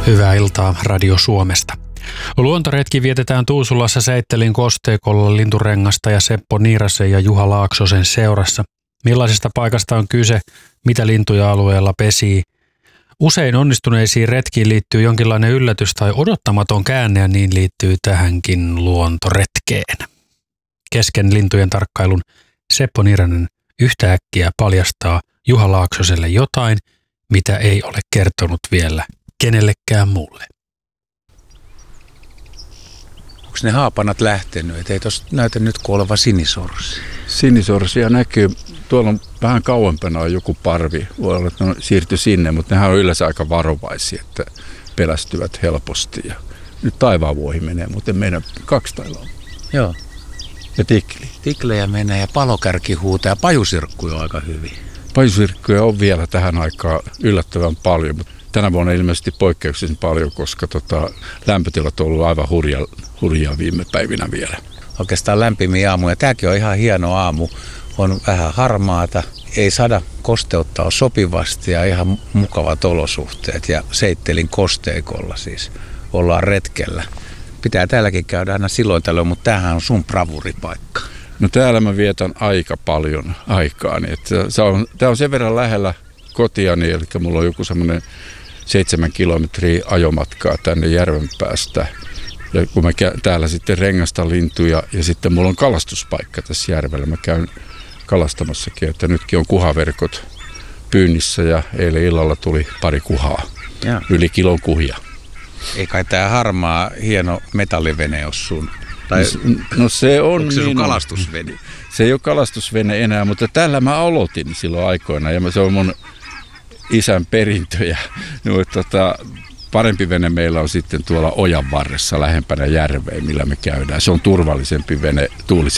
Hyvää iltaa Radio Suomesta. Luontoretki vietetään Tuusulassa Seittelin kosteikolla Linturengasta ja Seppo Niirasen ja Juha Laaksosen seurassa. Millaisesta paikasta on kyse, mitä lintuja alueella pesii? Usein onnistuneisiin retkiin liittyy jonkinlainen yllätys tai odottamaton käänne ja niin liittyy tähänkin luontoretkeen. Kesken lintujen tarkkailun Seppo Niiranen yhtäkkiä paljastaa Juha Laaksoselle jotain, mitä ei ole kertonut vielä kenellekään muulle. Onko ne haapanat lähtenyt? Et ei tuossa näytä nyt kuin oleva sinisorsi. Sinisorsia näkyy. Tuolla on vähän kauempana on joku parvi. Voi olla, että ne siirtyi sinne, mutta nehän on yleensä aika varovaisia, että pelästyvät helposti. Ja nyt taivaanvuohi menee, mutta meidän 2 taivaalla. Joo. Ja tikli. Tiklejä menee ja palokärki huutaa ja pajusirkkuja on aika hyvin. Pajusirkkuja on vielä tähän aikaan yllättävän paljon, mutta tänä vuonna ilmeisesti poikkeuksellisen paljon, koska lämpötilat on ollut aivan hurjaa viime päivinä vielä. Oikeastaan lämpimiä aamuja. Tämäkin on ihan hieno aamu. On vähän harmaata, ei sada, kosteutta on sopivasti ja ihan mukavat olosuhteet. Ja Seittelin kosteikolla siis ollaan retkellä. Pitää täälläkin käydä aina silloin tällöin, mutta tämähän on sun bravuripaikka. No täällä mä vietän aika paljon aikaa. Tämä on sen verran lähellä kotiani, eli mulla on joku semmoinen 7 kilometriä ajomatkaa tänne järven päästä. Ja kun mä täällä sitten rengastan lintuja ja sitten mulla on kalastuspaikka tässä järvellä. Mä käyn kalastamassakin, että nytkin on kuhaverkot pyynnissä ja eilen illalla tuli 2 kuhaa. Ja. Yli kilon kuhia. Ei kai tää harmaa hieno metallivene ole sun? Tai no se on. Onko se sun kalastusvene? Se ei ole kalastusvene enää, mutta tällä mä aloitin silloin aikoina ja se on mun isän perintöjä. No, parempi vene meillä on sitten tuolla ojan varressa lähempänä järveä, millä me käydään. Se on turvallisempi vene tuulisessa